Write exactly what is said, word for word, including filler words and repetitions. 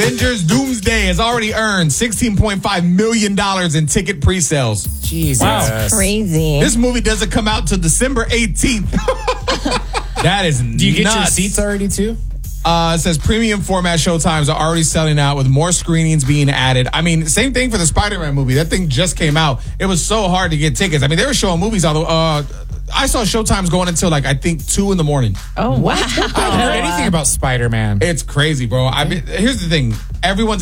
Avengers Doomsday has already earned sixteen point five million dollars in ticket pre-sales. Jesus. Wow. Crazy. This movie doesn't come out till December eighteenth. That is Do you get nuts. your seats already, too? Uh, it says premium format showtimes are already selling out with more screenings being added. I mean, same thing for the Spider-Man movie. That thing just came out. It was so hard to get tickets. I mean, they were showing movies all the uh I saw showtimes going until like I think two in the morning. Oh, wow. I haven't heard anything about Spider-Man. It's crazy, bro. I mean, here's the thing. Everyone's